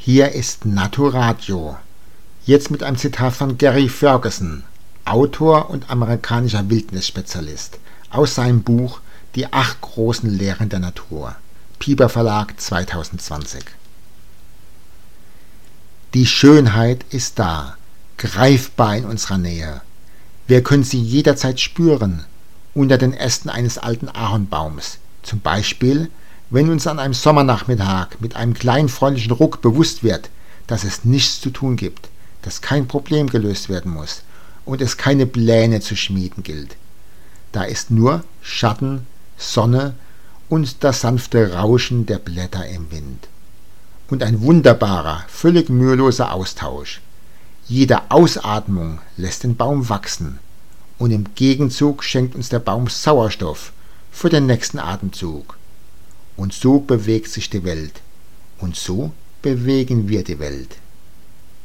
Hier ist Naturadio. Jetzt mit einem Zitat von Gary Ferguson, Autor und amerikanischer Wildnisspezialist, aus seinem Buch Die 8 großen Lehren der Natur. Piper Verlag 2020. Die Schönheit ist da, greifbar in unserer Nähe. Wir können sie jederzeit spüren, unter den Ästen eines alten Ahornbaums. Zum Beispiel, wenn uns an einem Sommernachmittag mit einem kleinen freundlichen Ruck bewusst wird, dass es nichts zu tun gibt, dass kein Problem gelöst werden muss und es keine Pläne zu schmieden gilt. Da ist nur Schatten, Sonne und das sanfte Rauschen der Blätter im Wind. Und ein wunderbarer, völlig müheloser Austausch. Jede Ausatmung lässt den Baum wachsen und im Gegenzug schenkt uns der Baum Sauerstoff für den nächsten Atemzug. Und so bewegt sich die Welt und so bewegen wir die Welt.